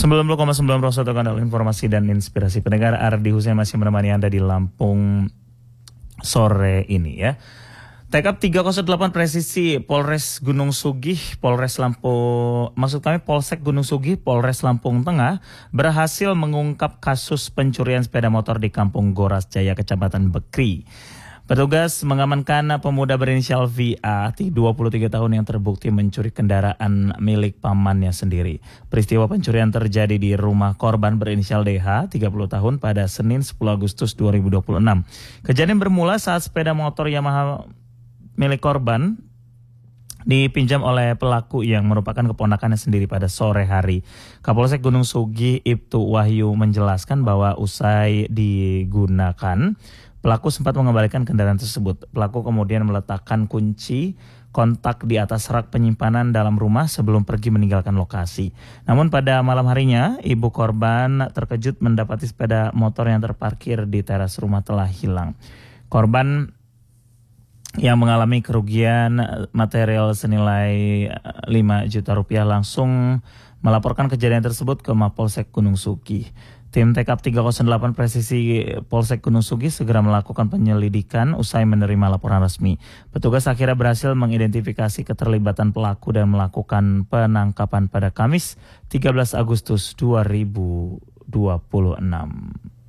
90,9 Rosoto Kanal Informasi dan Inspirasi. Pendengar, Ardi Hussein masih menemani Anda di Lampung sore ini ya. Tekap 308 presisi Polres Gunung Sugih, Polsek Gunung Sugih, Polres Lampung Tengah berhasil mengungkap kasus pencurian sepeda motor di Kampung Goras Jaya, Kecamatan Bekri. Petugas mengamankan pemuda berinisial VA, 23 tahun yang terbukti mencuri kendaraan milik pamannya sendiri. Peristiwa pencurian terjadi di rumah korban berinisial DH, 30 tahun pada Senin 10 Agustus 2026. Kejadian bermula saat sepeda motor Yamaha milik korban dipinjam oleh pelaku yang merupakan keponakannya sendiri pada sore hari. Kapolsek Gunung Sugih Ibtu Wahyu menjelaskan bahwa usai digunakan, pelaku sempat mengembalikan kendaraan tersebut. Pelaku kemudian meletakkan kunci kontak di atas rak penyimpanan dalam rumah sebelum pergi meninggalkan lokasi. Namun pada malam harinya, ibu korban terkejut mendapati sepeda motor yang terparkir di teras rumah telah hilang. Korban yang mengalami kerugian material senilai 5 juta rupiah langsung melaporkan kejadian tersebut ke Mapolsek Gunung Sugih. Tim Tekap 308 Presisi Polsek Gunung Sugih segera melakukan penyelidikan usai menerima laporan resmi. Petugas akhirnya berhasil mengidentifikasi keterlibatan pelaku dan melakukan penangkapan pada Kamis 13 Agustus 2026.